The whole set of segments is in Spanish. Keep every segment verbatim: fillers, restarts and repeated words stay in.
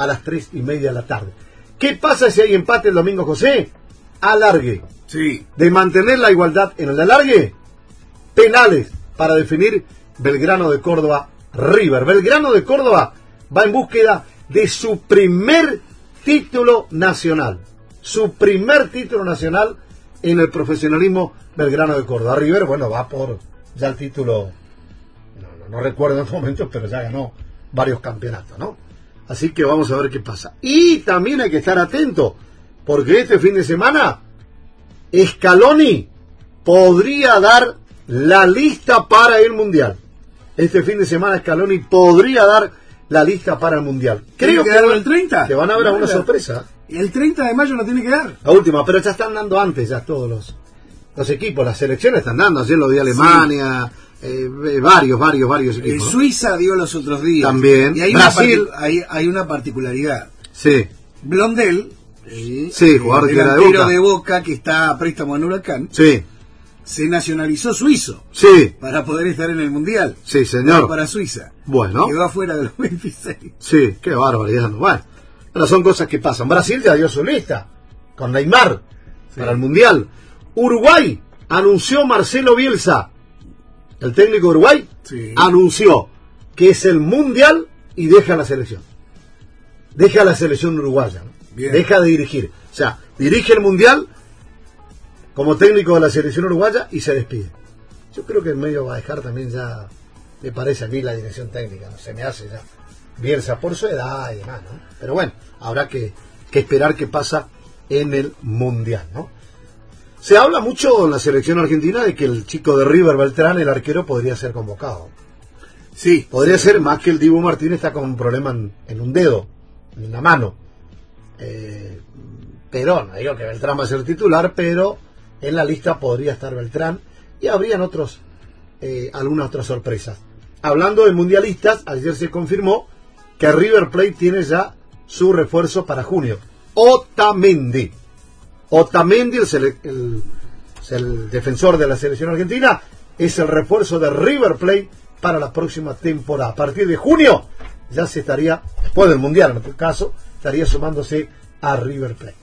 a las tres y media de la tarde. ¿Qué pasa si hay empate el domingo, José? Alargue. Sí. De mantener la igualdad en el alargue, penales para definir Belgrano de Córdoba River. Belgrano de Córdoba va en búsqueda de su primer título nacional. Su primer título nacional en el profesionalismo Belgrano de Córdoba. River, bueno, va por ya el título, no, no, no recuerdo en estos momentos, pero ya ganó varios campeonatos, ¿no? Así que vamos a ver qué pasa. Y también hay que estar atento, porque este fin de semana Scaloni podría dar la lista para el Mundial. Este fin de semana Scaloni podría dar la lista para el Mundial. Creo que, que darlo el treinta. Que van a haber alguna sorpresa. El treinta de mayo lo tiene que dar. La última, pero ya están dando antes ya todos los, los equipos, las selecciones están dando, ayer lo de Alemania, sí. eh, varios, varios, varios equipos. Eh, ¿no? Suiza dio los otros días. También. Y hay Brasil. Una hay, hay una particularidad. Sí. Blondel, eh, sí, jugador que era de Boca. de Boca que está a préstamo en Huracán. Sí. Se nacionalizó suizo. Sí. Para poder estar en el Mundial. Sí, señor. Para Suiza. Bueno. Quedó afuera de los veintiséis. Sí, qué barbaridad. Bueno, pero son cosas que pasan. Brasil ya dio su lista con Neymar sí. para el Mundial. Uruguay anunció Marcelo Bielsa, el técnico de Uruguay, sí. anunció que es el Mundial y deja la selección. Deja la selección uruguaya. ¿no? Deja de dirigir. O sea, dirige el Mundial como técnico de la selección uruguaya y se despide. Yo creo que en medio va a dejar también ya, me parece a mí, la dirección técnica, ¿no? Se me hace ya Bielsa por su edad y demás, ¿no? Pero bueno, habrá que, que esperar qué pasa en el Mundial, ¿no? Se habla mucho en la selección argentina de que el chico de River, Beltrán, el arquero, podría ser convocado. Sí. Podría sí. ser, más que el Dibu Martínez está con un problema en, en un dedo, en la mano. Eh, pero, no digo que Beltrán va a ser titular, pero en la lista podría estar Beltrán y habrían otros, eh, algunas otras sorpresas. Hablando de mundialistas, ayer se confirmó que River Plate tiene ya su refuerzo para junio. Otamendi. Otamendi, el, el, el, el defensor de la selección argentina, es el refuerzo de River Plate para la próxima temporada. A partir de junio ya se estaría, después del Mundial en este caso, estaría sumándose a River Plate.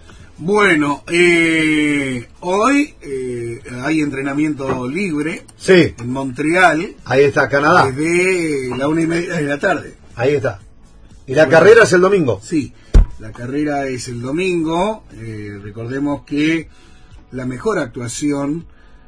Bueno, eh, hoy eh, hay entrenamiento libre sí. en Montreal. Ahí está, Canadá. Desde la una y media de la tarde. Ahí está. ¿Y la bueno, carrera es el domingo? Sí, la carrera es el domingo. Eh, recordemos que la mejor actuación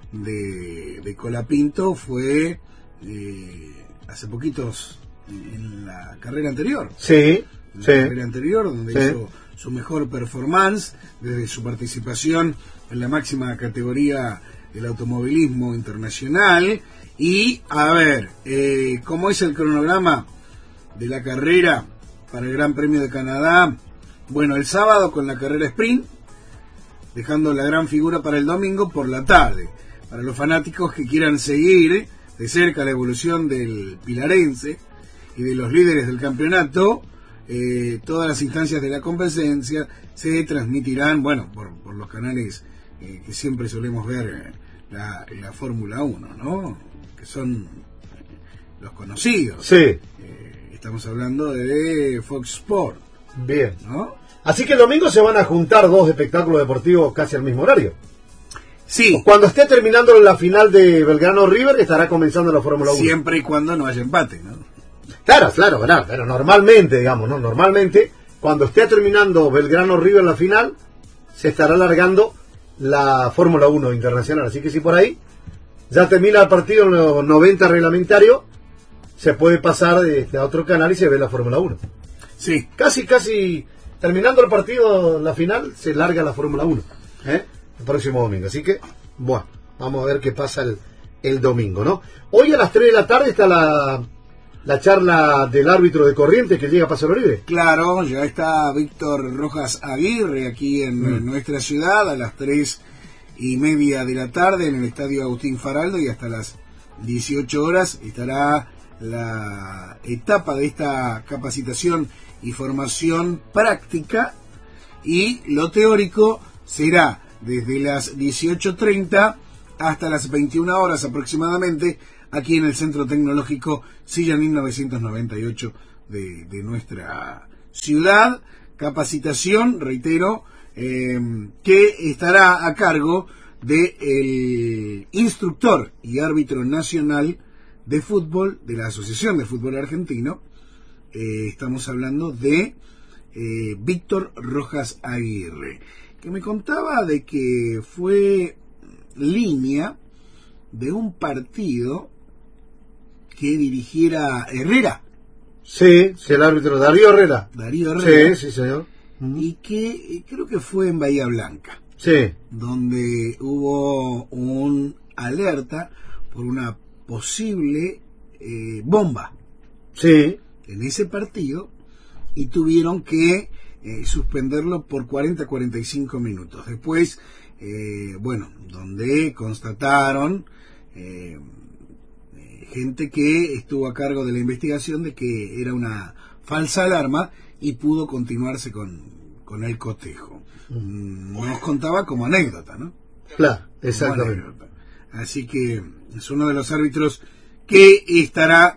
de, de Colapinto fue eh, hace poquitos en la carrera anterior. Sí, en la sí. carrera anterior, donde sí. hizo su mejor performance desde su participación en la máxima categoría del automovilismo internacional. Y a ver, eh, ¿cómo es el cronograma de la carrera para el Gran Premio de Canadá? Bueno, el sábado con la carrera sprint, dejando la gran figura para el domingo por la tarde. Para los fanáticos que quieran seguir de cerca la evolución del pilarense y de los líderes del campeonato, Eh, todas las instancias de la competencia se transmitirán, bueno, por, por los canales eh, que siempre solemos ver eh, la, la Fórmula uno, ¿no? Que son eh, los conocidos. Sí. Eh, estamos hablando de Fox Sport. Bien. ¿No? Así que el domingo se van a juntar dos espectáculos deportivos casi al mismo horario. Sí. Cuando esté terminando la final de Belgrano River, estará comenzando la Fórmula uno. Siempre y cuando no haya empate, ¿no? Claro, claro, claro, pero normalmente, digamos, ¿no? Normalmente, cuando esté terminando Belgrano River la final, se estará alargando la Fórmula uno internacional. Así que si por ahí ya termina el partido en los noventa reglamentarios, se puede pasar de, de a otro canal y se ve la Fórmula uno. Sí. Casi, casi, terminando el partido, la final, se larga la Fórmula uno, ¿eh? El próximo domingo. Así que, bueno, vamos a ver qué pasa el, el domingo, ¿no? Hoy a las tres de la tarde está la... la charla del árbitro de Corrientes que llega a Paso Libre. Claro, ya está Víctor Rojas Aguirre aquí en mm. nuestra ciudad a las tres y media de la tarde en el estadio Agustín Faraldo, y hasta las dieciocho horas estará la etapa de esta capacitación y formación práctica, y lo teórico será desde las dieciocho treinta hasta las veintiuna horas aproximadamente, aquí en el Centro Tecnológico Silla mil novecientos noventa y ocho de, de nuestra Ciudad, capacitación, reitero, eh, que estará a cargo del instructor y árbitro nacional de fútbol de la Asociación de Fútbol Argentino. Eh, estamos hablando de eh, Víctor Rojas Aguirre, que me contaba de que fue línea de un partido que dirigiera Herrera. Sí, sí, el árbitro Darío Herrera. Darío Herrera. Sí, sí, señor. Y que creo que fue en Bahía Blanca. Sí. Donde hubo un alerta por una posible eh, bomba. Sí. En ese partido, y tuvieron que eh, suspenderlo por cuarenta a cuarenta y cinco minutos. Después, eh, bueno, donde constataron eh, gente que estuvo a cargo de la investigación de que era una falsa alarma y pudo continuarse con, con el cotejo. Nos contaba como anécdota, ¿no? Claro, exactamente. Anécdota. Así que es uno de los árbitros que estará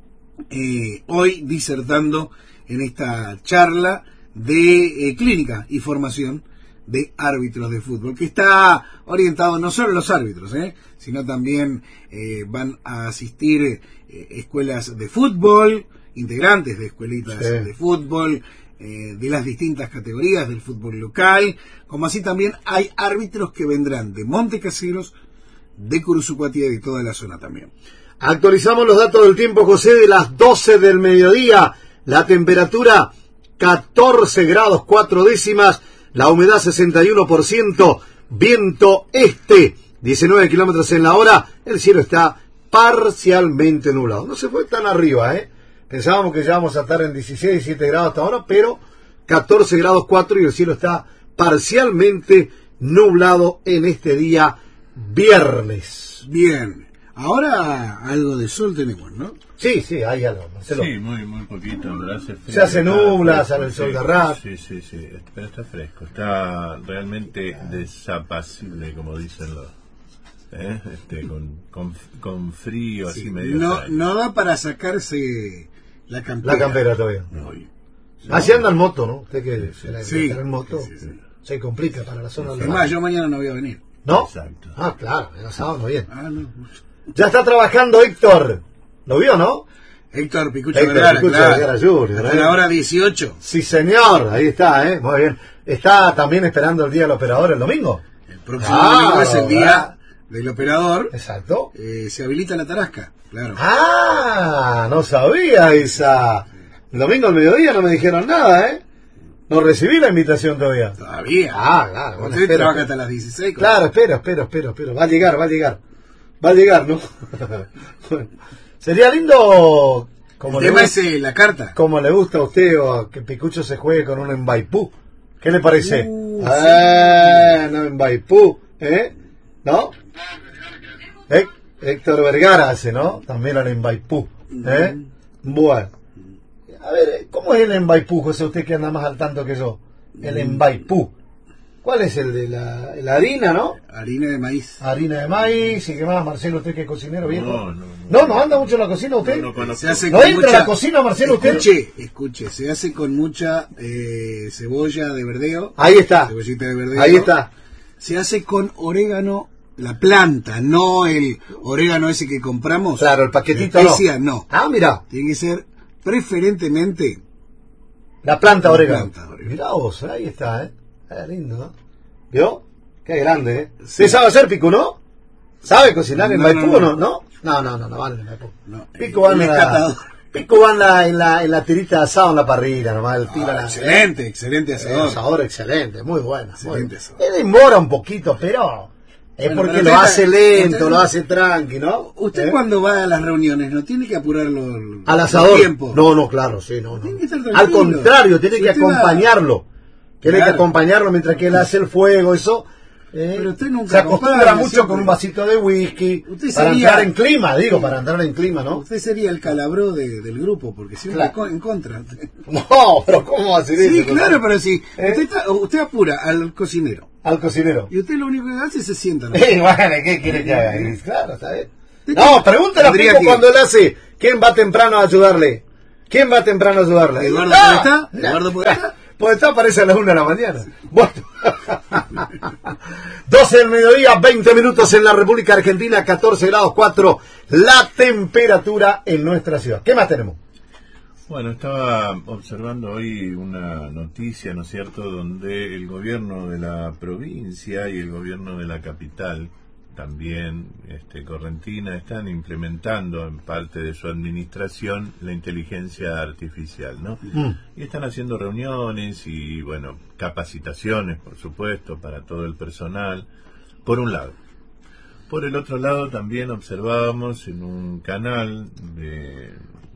eh, hoy disertando en esta charla de eh, clínica y formación de árbitros de fútbol, que está orientado no solo a los árbitros, ¿eh? sino también eh, van a asistir eh, escuelas de fútbol, integrantes de escuelitas sí. de fútbol, eh, de las distintas categorías del fútbol local, como así también hay árbitros que vendrán de Montecaseros, de Curuzupatía y de toda la zona también. Actualizamos los datos del tiempo, José, de las doce del mediodía, la temperatura catorce grados cuatro décimas, la humedad sesenta y uno por ciento, viento este, diecinueve kilómetros en la hora, el cielo está parcialmente nublado. No se fue tan arriba, ¿eh? Pensábamos que ya vamos a estar en dieciséis, diecisiete grados hasta ahora, pero catorce grados cuatro y el cielo está parcialmente nublado en este día viernes. Bien, ahora algo de sol tenemos, ¿no? Sí, sí, hay algo, Marcelo. Sí, muy muy poquito, pero hace frío. Se hace nubla, sale el sol de rato. Sí, sí, sí, pero está fresco, está realmente desapacible, como dicen los... ¿eh? Este, con, con, con frío, sí, así medio... No, no da para sacarse la campera. La campera todavía. No. Así anda en moto, ¿no? Usted que sí, en moto sí, sí, sí. se complica para la zona. Es más, yo mañana no voy a venir. ¿No? Exacto. Ah, claro, el sábado no viene. Ah, no. Ya está trabajando Héctor. ¿Lo vio, no? Héctor Picucho Héctor Vergara, Picucho claro. Vergara Junior, Hasta ¿eh? la hora dieciocho. Sí, señor. Ahí está, ¿eh? Muy bien. Está también esperando el día del operador el domingo. El próximo Ah, domingo es el día ¿verdad? del operador. Exacto. Eh, se habilita la tarasca, claro. Ah, no sabía esa. El domingo al mediodía no me dijeron nada, ¿eh? No recibí la invitación todavía. Todavía. Ah, claro. Bueno, Usted espero, trabaja espero. hasta las dieciséis. Claro, espero, espero, espero, espero. Va a llegar, va a llegar. Va a llegar, ¿no? Sería lindo... Como el le tema gusta, es eh, la carta. como le gusta a usted o que Picucho se juegue con un Embaipú. ¿Qué le parece? Uh, ah, no, Embaipú, ¿eh? ¿No? Hé- Héctor Vergara hace, ¿no? También al Embaipú, ¿eh? Bueno. A ver, ¿cómo es el Embaipú, José? Usted que anda más al tanto que yo. El Embaipú. ¿Cuál es el de la, la harina, no? Harina de maíz. Harina de maíz y qué más, Marcelo, usted que es cocinero viejo. No, no, no. No, no anda mucho en la cocina usted. No, no conozco. Se hace ¿No con entra mucha... a la cocina, Marcelo, usted? Escuche, escuche, se hace con mucha eh, cebolla de verdeo. Ahí está. Cebollita de verdeo. Ahí está. Se hace con orégano, la planta, no el orégano ese que compramos. Claro, el paquetito La no. especia, no. Ah, mira, Tiene que ser preferentemente la planta La orégano. planta de orégano. Mirá vos, ahí está, ¿eh? Es lindo, ¿no? ¿Vio? Qué grande, ¿eh? ¿Usted sabe hacer pico, no? ¿Sabe cocinar en No, Maipú no, o no? no. ¿No? No, no, no, no vale en Maipú. No, Pico eh, va en el la... catador. Pico va en la, en la, en la tirita de asado en la parrilla, nomás. El tira Ah, la... excelente, excelente El asador. asador excelente, muy buena. Muy Excelente buena. asador. Él demora un poquito, pero es Bueno, porque pero lo usted hace está- lento, usted- lo hace tranqui, ¿no? Usted ¿Eh? cuando va a las reuniones no tiene que apurarlo Al el asador. tiempo. No, no, claro, sí, no, no. Tiene que estar Al tranquilo. contrario, tiene Si que usted va- acompañarlo. Tiene Claro. que acompañarlo mientras que él hace el fuego, eso. eh, Pero usted nunca se acostumbra acompaña, mucho siempre. con un vasito de whisky. Usted Para sería- entrar en clima, digo, para entrar en clima, ¿no? Usted sería el calabró de- del grupo, porque siempre Claro. co- en contra. No, pero ¿cómo va a hacer Sí, eso? claro, pero si ¿Eh? usted, está- usted apura al cocinero Al cocinero. y usted lo único que hace es se sienta. ¿no? Eh, bueno, ¿qué quiere que haga? Y claro, ¿sabes? Usted No, pregúntale a tendría Pico que- cuando él hace. ¿Quién va temprano a ayudarle? ¿Quién va temprano a ayudarla? ¿Eduardo ¡Ah! Podestá? ¿Eduardo Podestá? Podestá aparece a las una de la mañana. Bueno. doce del mediodía, veinte minutos en la República Argentina, catorce grados cuatro la temperatura en nuestra ciudad. ¿Qué más tenemos? Bueno, estaba observando hoy una noticia, ¿no es cierto?, donde el gobierno de la provincia y el gobierno de la capital, también este, correntina, están implementando en parte de su administración la inteligencia artificial, ¿no? Mm. Y están haciendo reuniones y, bueno, capacitaciones, por supuesto, para todo el personal, por un lado. Por el otro lado, también observábamos en un canal de...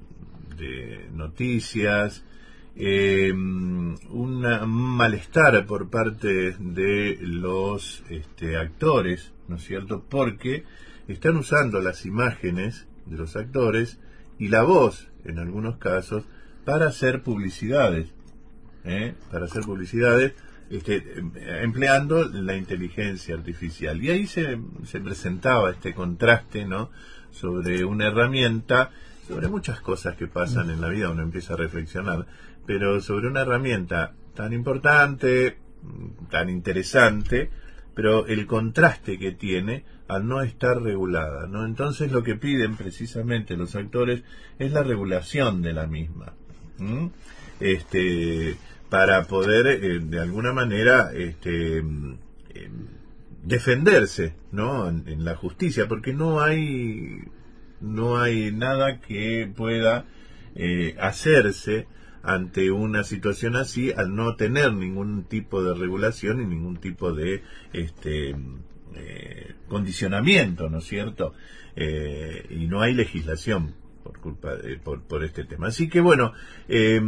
de noticias, eh, una, un malestar por parte de los este, actores, ¿no es cierto?, porque están usando las imágenes de los actores y la voz, en algunos casos, para hacer publicidades, ¿eh? para hacer publicidades, este, empleando la inteligencia artificial. Y ahí se, se presentaba este contraste, ¿no?, sobre una herramienta, sobre muchas cosas que pasan en la vida, uno empieza a reflexionar, pero sobre una herramienta tan importante, tan interesante, pero el contraste que tiene al no estar regulada, ¿no? Entonces lo que piden precisamente los actores es la regulación de la misma, ¿m? este para poder eh, de alguna manera este eh, defenderse, ¿no?, en, en la justicia, porque no hay no hay nada que pueda eh, hacerse ante una situación así al no tener ningún tipo de regulación y ningún tipo de este eh, condicionamiento, ¿no es cierto? Eh, y no hay legislación por culpa de, por, por este tema. Así que bueno, eh,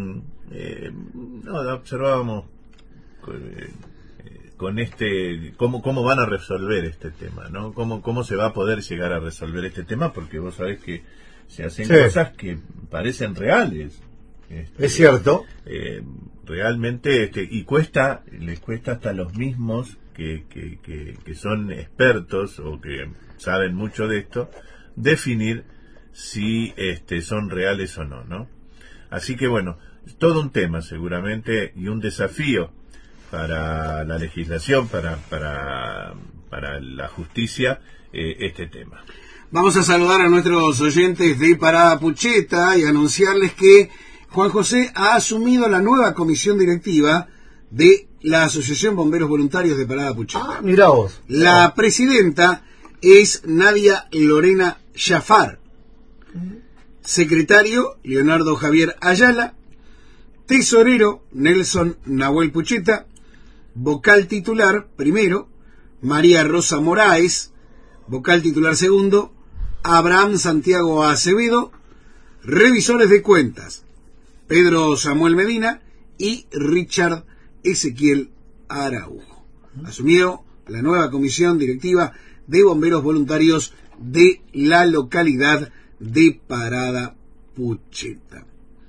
eh, no, observábamos eh, con este, cómo, cómo van a resolver este tema, ¿no? Cómo, cómo se va a poder llegar a resolver este tema, porque vos sabés que se hacen sí. cosas que parecen reales. Este, es cierto. Eh, realmente, este, y cuesta, les cuesta hasta a los mismos que, que, que, que son expertos o que saben mucho de esto, definir si este, son reales o no, ¿no? Así que bueno, todo un tema seguramente y un desafío para la legislación, para para para la justicia, eh, este tema. Vamos a saludar a nuestros oyentes de Parada Pucheta y anunciarles que Juan José ha asumido la nueva comisión directiva de la Asociación Bomberos Voluntarios de Parada Pucheta. Ah, mirá vos. La oh. presidenta es Nadia Lorena Jafar. Secretario, Leonardo Javier Ayala. Tesorero, Nelson Nahuel Pucheta. Vocal titular, primero, María Rosa Moraes. Vocal titular segundo, Abraham Santiago Acevedo. Revisores de cuentas, Pedro Samuel Medina y Richard Ezequiel Araujo. Asumió la nueva comisión directiva de bomberos voluntarios de la localidad de Parada Pucheta.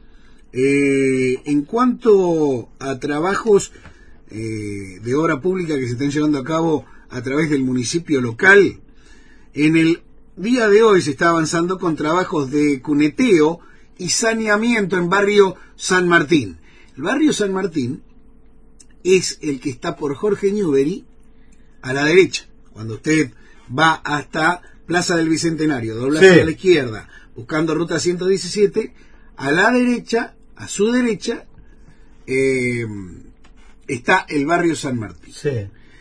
Eh, en cuanto a trabajos eh, de obra pública que se están llevando a cabo a través del municipio local, en el día de hoy se está avanzando con trabajos de cuneteo y saneamiento en barrio San Martín. El barrio San Martín es el que está por Jorge Newbery a la derecha. Cuando usted va hasta Plaza del Bicentenario, dobla sí. hacia la izquierda, buscando ruta ciento diecisiete, a la derecha, a su derecha, eh, está el barrio San Martín. Sí.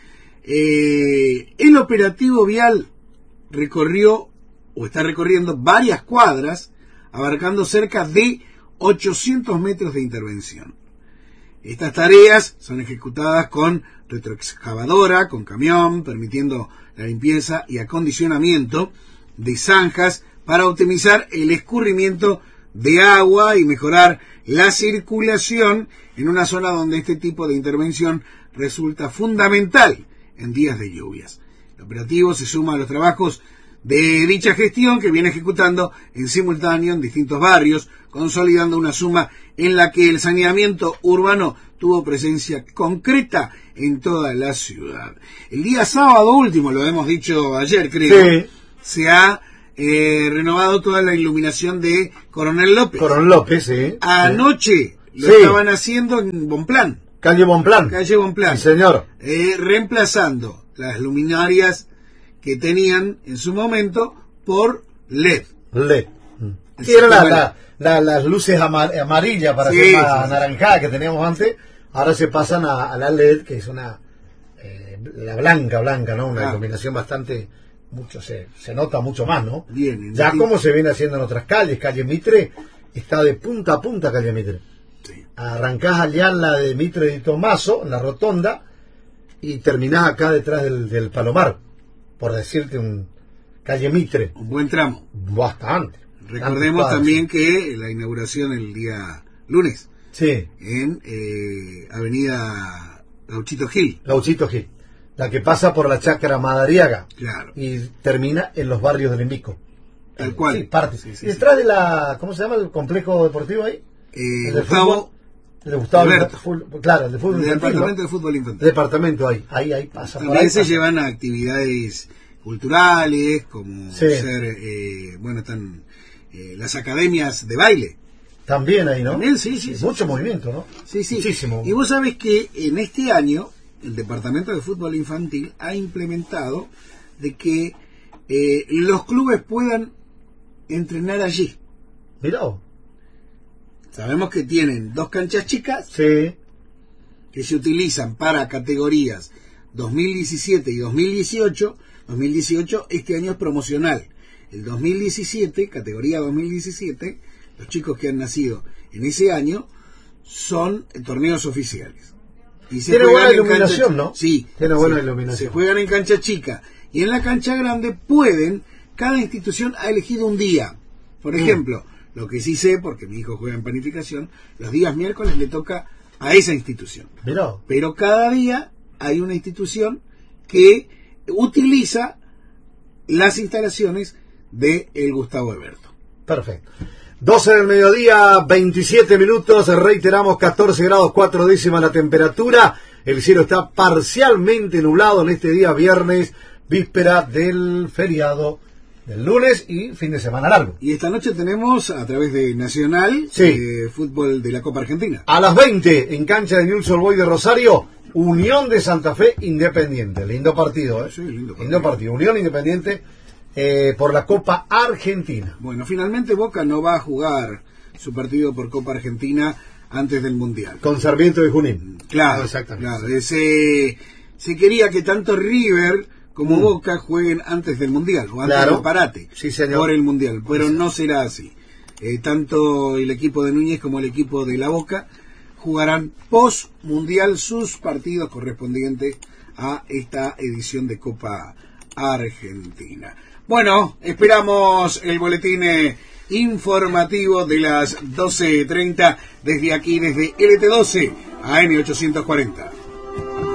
Eh, el operativo vial recorrió o está recorriendo varias cuadras, abarcando cerca de ochocientos metros de intervención. Estas tareas son ejecutadas con retroexcavadora, con camión, permitiendo la limpieza y acondicionamiento de zanjas para optimizar el escurrimiento de agua y mejorar la circulación en una zona donde este tipo de intervención resulta fundamental en días de lluvias. El operativo se suma a los trabajos de dicha gestión que viene ejecutando en simultáneo en distintos barrios, consolidando una suma en la que el saneamiento urbano tuvo presencia concreta en toda la ciudad. El día sábado último, lo hemos dicho ayer creo, sí. se ha eh, renovado toda la iluminación de Coronel López. Coronel López, sí. Anoche lo Sí. estaban haciendo en Bonplan. Calle Bonplan. Calle Bonplan. Sí, señor. Eh, reemplazando las luminarias que tenían en su momento por L E D. L E D. Que eran la, la, la, las luces amar amarillas para Sí, ser más sí, sí. anaranjadas que teníamos antes. Ahora se pasan a, a la L E D, que es una eh, la blanca, blanca, ¿no? Una Ah. iluminación bastante, mucho se, se nota mucho más, ¿no? Bien, Ya en- como se viene haciendo en otras calles, calle Mitre está de punta a punta calle Mitre. Sí. Arrancás allá en la de Mitre de Tomaso, en la rotonda, y terminás acá detrás del, del Palomar, por decirte un calle Mitre. Un buen tramo. Bastante. Recordemos Bastante también que la inauguración el día lunes Sí, en eh, Avenida Gauchito Gil. Gauchito Gil, la que pasa por la Chácara Madariaga Claro. y termina en los barrios del Invico. Tal cual. Sí, parte. Sí, sí, y detrás de la, ¿cómo se llama el complejo deportivo ahí? Eh, El de Gustavo, fútbol. El de Gustavo. Alberto. Fútbol- claro, el de fútbol el infantil, departamento ¿no? de fútbol infantil. Departamento ahí, ahí, ahí pasa. por ahí También se pasa. llevan a actividades culturales, como Sí. ser, eh, bueno, están eh, las academias de baile. También ahí, ¿no? También, sí, sí, sí, Mucho sí. movimiento, ¿no? Sí, sí. Muchísimo. Y vos sabés que en este año el Departamento de Fútbol Infantil ha implementado de que eh, los clubes puedan entrenar allí. Mirá vos. Sabemos que tienen dos canchas chicas Sí. que se utilizan para categorías dos mil diecisiete y dos mil dieciocho. dos mil dieciocho este año es promocional. El dos mil diecisiete, categoría dos mil diecisiete, los chicos que han nacido en ese año son torneos oficiales. Y se Tiene juegan buena en cancha iluminación, chi- ¿no? Sí. Tiene buena se- iluminación. Se juegan en cancha chica. Y en la cancha grande pueden, cada institución ha elegido un día. Por Mm. ejemplo, lo que sí sé, porque mi hijo juega en panificación, los días miércoles le toca a esa institución. Mirá vos. Pero cada día hay una institución que utiliza las instalaciones de el Gustavo Alberto. Perfecto. doce del mediodía, veintisiete minutos, reiteramos catorce grados cuatro décimas la temperatura, el cielo está parcialmente nublado en este día viernes, víspera del feriado del lunes y fin de semana largo. Y esta noche tenemos, a través de Nacional, Sí. eh, fútbol de la Copa Argentina. A las veinte, en cancha de Newell's Old Boys de Rosario, Unión de Santa Fe Independiente. Lindo partido, ¿eh? Sí, lindo partido. Lindo partido. Unión Independiente eh, por la Copa Argentina. Bueno, finalmente Boca no va a jugar su partido por Copa Argentina antes del Mundial. Con Sarmiento de Junín. Claro, exactamente. claro. Se, se quería que tanto River como Mm. Boca jueguen antes del Mundial, o antes Claro. del parate, Sí, señor. por el Mundial, pero no será así. Eh, tanto el equipo de Núñez como el equipo de La Boca jugarán post-Mundial sus partidos correspondientes a esta edición de Copa Argentina. Bueno, esperamos el boletín eh, informativo de las doce treinta desde aquí, desde L T doce A N ochocientos cuarenta.